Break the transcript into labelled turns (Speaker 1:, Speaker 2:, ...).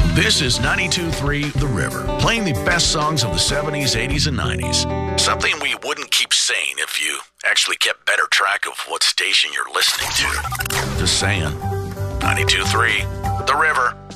Speaker 1: This is 92.3 The River, playing the best songs of the 70s, 80s, and 90s. Something we wouldn't keep saying if you actually kept better track of what station you're listening to. Just saying. 92.3 The River.